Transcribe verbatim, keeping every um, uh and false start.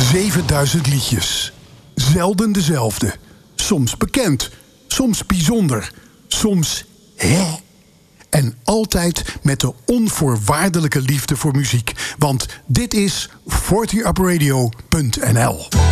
zevenduizend liedjes. Zelden dezelfde. Soms bekend, soms bijzonder, soms hè. En altijd met de onvoorwaardelijke liefde voor muziek. Want dit is forty up radio punt n l.